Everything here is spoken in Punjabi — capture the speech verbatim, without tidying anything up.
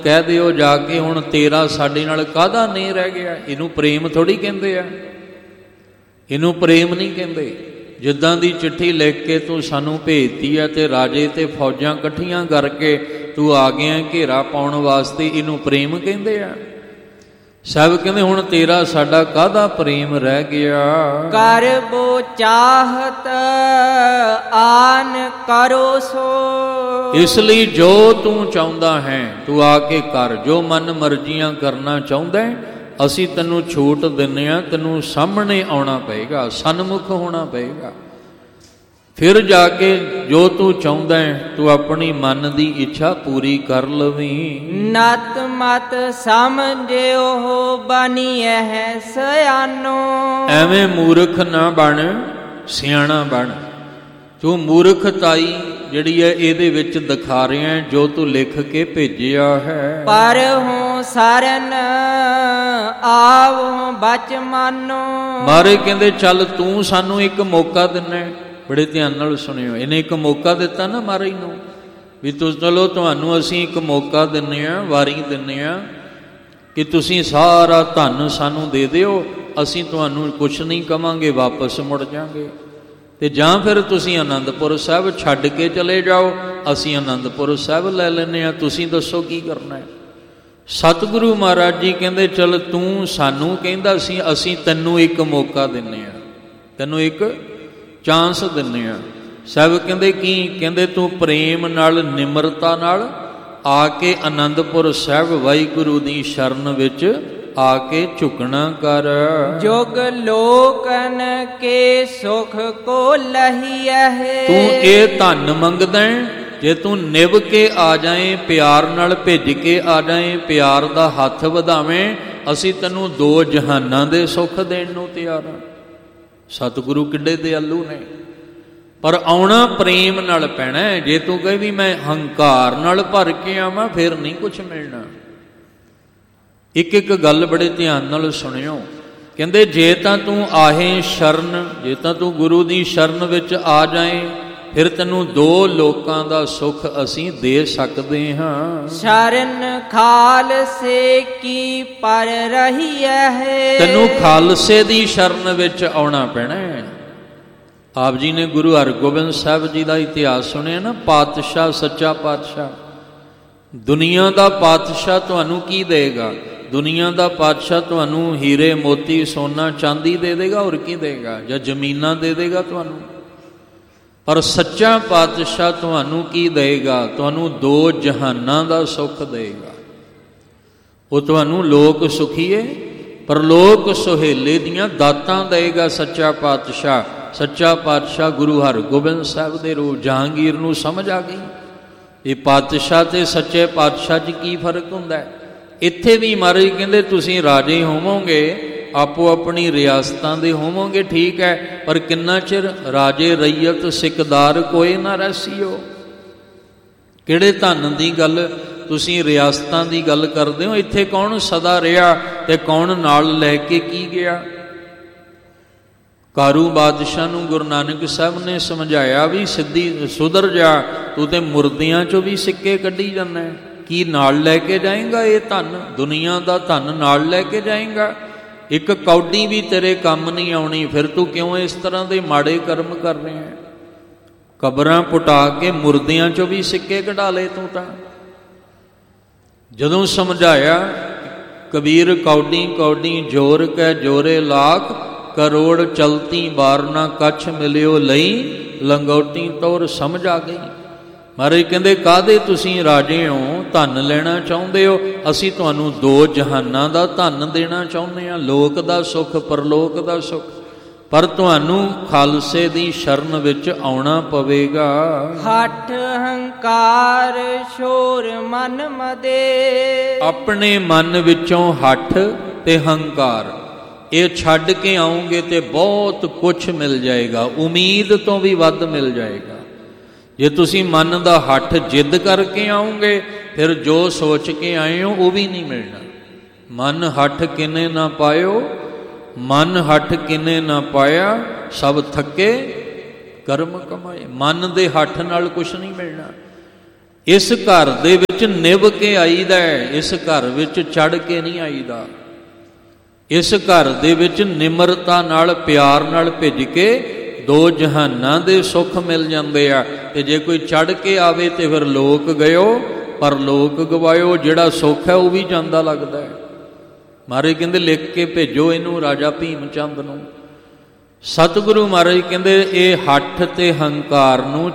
ਕਹਿ ਦਿਓ ਜਾ ਕੇ, ਹੁਣ ਤੇਰਾ ਸਾਡੇ ਨਾਲ ਕਾਹਦਾ ਨਹੀਂ ਰਹਿ ਗਿਆ। ਇਹਨੂੰ ਪ੍ਰੇਮ ਥੋੜ੍ਹੀ ਕਹਿੰਦੇ ਆ, ਇਹਨੂੰ ਪ੍ਰੇਮ ਨਹੀਂ ਕਹਿੰਦੇ। ਜਿੱਦਾਂ ਦੀ ਚਿੱਠੀ ਲਿਖ ਕੇ ਤੂੰ ਸਾਨੂੰ ਭੇਜਤੀ ਆ ਤੇ ਰਾਜੇ ਤੇ ਫੌਜਾਂ ਇਕੱਠੀਆਂ ਕਰਕੇ ਤੂੰ ਆ ਗਿਆ ਘੇਰਾ ਪਾਉਣ ਵਾਸਤੇ, ਇਹਨੂੰ ਪ੍ਰੇਮ ਕਹਿੰਦੇ ਆ। ਸਭ ਕਹਿੰਦੇ ਹੁਣ ਤੇਰਾ ਸਾਡਾ ਕਾਹਦਾ ਪ੍ਰੇਮ ਰਹਿ ਗਿਆ। ਕਰ ਬੋ ਚਾਹਤ ਆਨ ਕਰੋ ਸੋ, ਇਸ ਲਈ ਜੋ ਤੂੰ ਚਾਹੁੰਦਾ ਹੈ ਤੂੰ ਆ ਕੇ ਕਰ। ਜੋ ਮਨ ਮਰਜ਼ੀਆਂ ਕਰਨਾ ਚਾਹੁੰਦਾ ਅਸੀਂ ਤੈਨੂੰ ਛੂਟ ਦਿੰਦੇ ਹਾਂ। ਤੈਨੂੰ ਸਾਹਮਣੇ ਆਉਣਾ ਪਏਗਾ, ਸਨਮੁਖ ਹੋਣਾ ਪਏਗਾ। ਫਿਰ ਜਾ ਕੇ ਜੋ ਤੂੰ ਚਾਹੁੰਦਾ ਹੈ ਤੂੰ ਆਪਣੀ ਮਨ ਦੀ ਇੱਛਾ ਪੂਰੀ ਕਰ ਲਵੀਂ। ਨਤ ਮਤ ਸਮਝਿਓ ਬਣੀ ਹੈ ਸਿਆਣੋ, ਐਵੇਂ ਮੂਰਖ ਨਾ ਬਣ, ਸਿਆਣਾ ਬਣ। ਤੂੰ ਮੂਰਖਤਾਈ ਜਿਹੜੀ ਹੈ ਇਹਦੇ ਵਿੱਚ ਦਿਖਾ ਰਿਹਾ ਜੋ ਤੂੰ ਲਿਖ ਕੇ ਭੇਜਿਆ ਹੈ। ਪਰ ਹੋ ਸਰਨ ਆਵੋ ਬਚ ਮਾਨੋ, ਮਾਰੇ ਕਹਿੰਦੇ ਚੱਲ ਤੂੰ ਸਾਨੂੰ ਇੱਕ ਮੌਕਾ ਦਿੰਨਾ। ਬੜੇ ਧਿਆਨ ਨਾਲ ਸੁਣਿਓ, ਇਹਨੇ ਇੱਕ ਮੌਕਾ ਦਿੱਤਾ ਨਾ ਮਹਾਰਾਜ ਨੂੰ ਵੀ ਤੂੰ ਚਲੋ ਤੁਹਾਨੂੰ ਅਸੀਂ ਇੱਕ ਮੌਕਾ ਦਿੰਦੇ ਹਾਂ, ਵਾਰੀ ਦਿੰਦੇ ਹਾਂ ਕਿ ਤੁਸੀਂ ਸਾਰਾ ਧਨ ਸਾਨੂੰ ਦੇ ਦਿਓ, ਅਸੀਂ ਤੁਹਾਨੂੰ ਕੁਛ ਨਹੀਂ ਕਵਾਂਗੇ, ਵਾਪਸ ਮੁੜ ਜਾਵਾਂਗੇ। ਤੇ ਜਾਂ ਫਿਰ ਤੁਸੀਂ ਆਨੰਦਪੁਰ ਸਾਹਿਬ ਛੱਡ ਕੇ ਚਲੇ ਜਾਓ, ਅਸੀਂ ਆਨੰਦਪੁਰ ਸਾਹਿਬ ਲੈ ਲੈਂਦੇ ਹਾਂ, ਤੁਸੀਂ ਦੱਸੋ ਕੀ ਕਰਨਾ ਹੈ। ਸਤਿਗੁਰੂ ਮਹਾਰਾਜ ਜੀ ਕਹਿੰਦੇ ਚੱਲ ਤੂੰ ਸਾਨੂੰ ਕਹਿੰਦਾ ਸੀ, ਅਸੀਂ ਤੈਨੂੰ ਇੱਕ ਮੌਕਾ ਦਿੰਦੇ ਹਾਂ, ਤੈਨੂੰ ਇੱਕ ਚਾਂਸ ਦਿੰਦੇ ਹਾਂ। ਸਭ ਕਹਿੰਦੇ ਕੀ? ਕਹਿੰਦੇ ਤੂੰ ਪ੍ਰੇਮ ਨਾਲ ਨਿਮਰਤਾ ਨਾਲ ਆ ਕੇ ਆਨੰਦਪੁਰ ਸਾਹਿਬ ਵਾਹਿਗੁਰੂ ਦੀ ਸ਼ਰਨ ਵਿੱਚ ਆ ਕੇ ਝੁਕਣਾ ਕਰ। ਜੁਗ ਲੋਕਨ ਕੇ ਸੁਖ ਕੋ ਲਹੀਐ, ਤੂੰ ਇਹ ਧਨ ਮੰਗਦਾ ਜੇ ਤੂੰ ਨਿਭ ਕੇ ਆ ਜਾਏ, ਪਿਆਰ ਨਾਲ ਭਿੱਜ ਕੇ ਆ ਜਾਏ, ਪਿਆਰ ਦਾ ਹੱਥ ਵਧਾਵੇਂ, ਅਸੀਂ ਤੈਨੂੰ ਦੋ ਜਹਾਨਾਂ ਦੇ ਸੁੱਖ ਦੇਣ ਨੂੰ ਤਿਆਰ ਹਾਂ। ਸਤਿਗੁਰੂ ਕਿੱਡੇ ਦਿਆਲੂ ਨੇ। ਪਰ ਆਉਣਾ ਪ੍ਰੇਮ ਨਾਲ ਪੈਣਾ। ਜੇ ਤੂੰ ਕਹੇ ਵੀ ਮੈਂ ਹੰਕਾਰ ਨਾਲ ਭਰ ਕੇ ਆਵਾਂ ਫਿਰ ਨਹੀਂ ਕੁਛ ਮਿਲਣਾ। ਇੱਕ ਇੱਕ ਗੱਲ ਬੜੇ ਧਿਆਨ ਨਾਲ ਸੁਣਿਓ। ਕਹਿੰਦੇ ਜੇ ਤਾਂ ਤੂੰ ਆਹੇ ਸ਼ਰਨ, ਜੇ ਤਾਂ ਤੂੰ ਗੁਰੂ ਦੀ ਸ਼ਰਨ ਵਿੱਚ ਆ ਜਾਏ ਫਿਰ ਤੈਨੂੰ ਦੋ ਲੋਕਾਂ ਦਾ ਸੁੱਖ ਅਸੀਂ ਦੇ ਸਕਦੇ ਹਾਂ। ਸ਼ਰਨ ਖਾਲਸੇ ਕੀ ਪਰ ਰਹੀ ਹੈ, ਤੈਨੂੰ ਖਾਲਸੇ ਦੀ ਸ਼ਰਨ ਵਿੱਚ ਆਉਣਾ ਪੈਣਾ ਹੈ। ਆਪ ਜੀ ਨੇ ਗੁਰੂ ਹਰਗੋਬਿੰਦ ਸਾਹਿਬ ਜੀ ਦਾ ਇਤਿਹਾਸ ਸੁਣਿਆ ਨਾ, ਪਾਤਸ਼ਾਹ ਸੱਚਾ ਪਾਤਸ਼ਾਹ। ਦੁਨੀਆ ਦਾ ਪਾਤਸ਼ਾਹ ਤੁਹਾਨੂੰ ਕੀ ਦੇਗਾ? ਦੁਨੀਆ ਦਾ ਪਾਤਸ਼ਾਹ ਤੁਹਾਨੂੰ ਹੀਰੇ ਮੋਤੀ ਸੋਨਾ ਚਾਂਦੀ ਦੇ ਦੇਗਾ, ਹੋਰ ਕੀ ਦੇਗਾ? ਜਾਂ ਜ਼ਮੀਨਾਂ ਦੇ ਦੇਗਾ ਤੁਹਾਨੂੰ। ਪਰ ਸੱਚਾ ਪਾਤਸ਼ਾਹ ਤੁਹਾਨੂੰ ਕੀ ਦੇਗਾ? ਤੁਹਾਨੂੰ ਦੋ ਜਹਾਨਾਂ ਦਾ ਸੁੱਖ ਦੇਗਾ। ਉਹ ਤੁਹਾਨੂੰ ਲੋਕ ਸੁਖੀਏ ਪਰਲੋਕ ਸੁਹੇਲੇ ਦੀਆਂ ਦਾਤਾਂ ਦੇਗਾ ਸੱਚਾ ਪਾਤਸ਼ਾਹ। ਸੱਚਾ ਪਾਤਸ਼ਾਹ ਗੁਰੂ ਹਰਗੋਬਿੰਦ ਸਾਹਿਬ ਦੇ ਰੂਪ। ਜਹਾਂਗੀਰ ਨੂੰ ਸਮਝ ਆ ਗਈ ਇਹ ਪਾਤਸ਼ਾਹ ਤੇ ਸੱਚੇ ਪਾਤਸ਼ਾਹ 'ਚ ਕੀ ਫਰਕ ਹੁੰਦਾ ਹੈ। ਇੱਥੇ ਵੀ ਮਹਾਰਾਜ ਕਹਿੰਦੇ ਤੁਸੀਂ ਰਾਜੇ ਹੋਵੋਗੇ, ਆਪੋ ਆਪਣੀ ਰਿਆਸਤਾਂ ਦੇ ਹੋਵੋਗੇ, ਠੀਕ ਹੈ, ਪਰ ਕਿੰਨਾ ਚਿਰ? ਰਾਜੇ ਰਈਅਤ ਸਿਕਦਾਰ ਕੋਏ ਨਾ ਰਸੀਓ। ਕਿਹੜੇ ਧਨ ਦੀ ਗੱਲ ਤੁਸੀਂ ਰਿਆਸਤਾਂ ਦੀ ਗੱਲ ਕਰਦੇ ਹੋ? ਇੱਥੇ ਕੌਣ ਸਦਾ ਰਿਹਾ ਤੇ ਕੌਣ ਨਾਲ ਲੈ ਕੇ ਕੀ ਗਿਆ? ਕਾਰੂ ਬਾਦਸ਼ਾਹ ਨੂੰ ਗੁਰੂ ਨਾਨਕ ਸਾਹਿਬ ਨੇ ਸਮਝਾਇਆ ਵੀ ਸਿੱਧੀ ਸੁਧਰ ਜਾ, ਤੂੰ ਤੇ ਮੁਰਦਿਆਂ ਚੋਂ ਵੀ ਸਿੱਕੇ ਕੱਢੀ ਜਾਂਦਾ, ਕੀ ਨਾਲ ਲੈ ਕੇ ਜਾਏਗਾ? ਇਹ ਧਨ ਦੁਨੀਆ ਦਾ ਧਨ ਨਾਲ ਲੈ ਕੇ ਜਾਏਗਾ? ਇੱਕ ਕੌਡੀ ਵੀ ਤੇਰੇ ਕੰਮ ਨਹੀਂ ਆਉਣੀ, ਫਿਰ ਤੂੰ ਕਿਉਂ ਇਸ ਤਰ੍ਹਾਂ ਦੇ ਮਾੜੇ ਕਰਮ ਕਰ ਰਿਹਾ? ਕਬਰਾਂ ਪੁਟਾ ਕੇ ਮੁਰਦਿਆਂ ਚੋਂ ਵੀ ਸਿੱਕੇ ਕਢਾ ਲਏ ਤੂੰ ਤਾਂ। ਜਦੋਂ ਸਮਝਾਇਆ ਕਬੀਰ ਕੌਡੀ ਕੌਡੀ ਜੋਰ ਕੈ ਜੋਰੇ ਲਾਖ, ਕਰੋੜ ਚਲਤੀ ਬਾਰ ਨਾ ਕੱਛ ਮਿਲਿਓ ਲਈ, ਲੰਗੋਟੀ ਤੌਰ ਸਮਝ ਆ ਗਈ। ਮਹਾਰਾਜ ਕਹਿੰਦੇ ਕਾਹਦੇ ਤੁਸੀਂ ਰਾਜੇ ਹੋ? ਧਨ ਲੈਣਾ ਚਾਹੁੰਦੇ ਹੋ? ਅਸੀਂ ਤੁਹਾਨੂੰ ਦੋ ਜਹਾਨਾਂ ਦਾ ਧਨ ਦੇਣਾ ਚਾਹੁੰਦੇ ਹਾਂ, ਲੋਕ ਦਾ ਸੁੱਖ ਪਰਲੋਕ ਦਾ ਸੁੱਖ। ਪਰ ਤੁਹਾਨੂੰ ਖਾਲਸੇ ਦੀ ਸ਼ਰਨ ਵਿੱਚ ਆਉਣਾ ਪਵੇਗਾ। ਹਠ ਹੰਕਾਰ ਸ਼ੋਰ ਮਨ ਮਦੇ, ਆਪਣੇ ਮਨ ਵਿੱਚੋਂ ਹੱਠ ਤੇ ਹੰਕਾਰ ਇਹ ਛੱਡ ਕੇ ਆਉਂਗੇ ਤੇ ਬਹੁਤ ਕੁਛ ਮਿਲ ਜਾਏਗਾ, ਉਮੀਦ ਤੋਂ ਵੀ ਵੱਧ ਮਿਲ ਜਾਏਗਾ। ਜੇ ਤੁਸੀਂ ਮਨ ਦਾ ਹੱਠ ਜਿੱਦ ਕਰਕੇ ਆਉਂਗੇ ਫਿਰ ਜੋ ਸੋਚ ਕੇ ਆਏ ਹੋ ਉਹ ਵੀ ਨਹੀਂ ਮਿਲਣਾ। ਮਨ ਹੱਠ ਕਿਨੇ ਨਾ ਪਾਇਓ, ਮਨ ਹੱਠ ਕਿਨੇ ਨਾ ਪਾਇਆ, ਸਭ ਥੱਕੇ ਕਰਮ ਕਮਾਏ। ਮਨ ਦੇ ਹੱਠ ਨਾਲ ਕੁਛ ਨਹੀਂ ਮਿਲਣਾ। ਇਸ ਘਰ ਦੇ ਵਿੱਚ ਨਿਭ ਕੇ ਆਈਦਾ, ਇਸ ਘਰ ਵਿੱਚ ਚੜ੍ਹ ਕੇ ਨਹੀਂ ਆਈਦਾ। ਇਸ ਘਰ ਦੇ ਵਿੱਚ ਨਿਮਰਤਾ ਨਾਲ, ਪਿਆਰ ਨਾਲ ਭਿੱਜ ਕੇ ਦੋ ਜਹਾਨਾਂ ਦੇ ਸੁੱਖ ਮਿਲ ਜਾਂਦੇ ਆ। ਤੇ ਜੇ ਕੋਈ ਚੜ੍ਹ ਕੇ ਆਵੇ ਤੇ ਫਿਰ ਲੋਕ ਗਇਓ ਪਰ ਲੋਕ ਗਵਾਇਓ, ਜਿਹੜਾ ਸੁੱਖ ਹੈ ਉਹ ਵੀ ਜਾਂਦਾ ਲੱਗਦਾ ਹੈ। ਮਹਾਰਾਜ ਕਹਿੰਦੇ ਲਿਖ ਕੇ ਭੇਜੋ ਇਹਨੂੰ ਰਾਜਾ ਭੀਮ ਚੰਦ ਨੂੰ। ਸਤਿਗੁਰੂ ਮਹਾਰਾਜ ਕਹਿੰਦੇ ਇਹ ਹੱਠ ਤੇ ਹੰਕਾਰ ਨੂੰ